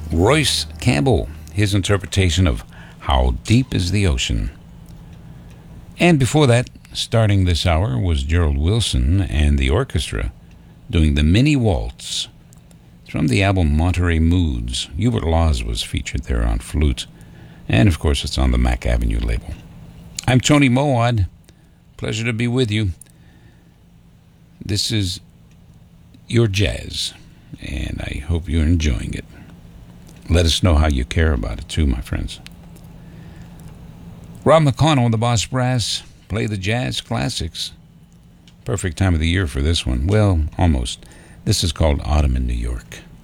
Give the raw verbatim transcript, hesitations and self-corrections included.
Royce Campbell, his interpretation of How Deep is the Ocean. And before that, starting this hour, was Gerald Wilson and the orchestra doing the Mini Waltz. It's from the album Monterey Moods. Hubert Laws was featured there on flute. And, of course, it's on the Mack Avenue label. I'm Tony Moad. Pleasure to be with you. This is your jazz, and I hope you're enjoying it. Let us know how you care about it, too, my friends. Rob McConnell and the Boss Brass play the jazz classics. Perfect time of the year for this one. Well, almost. This is called Autumn in New York.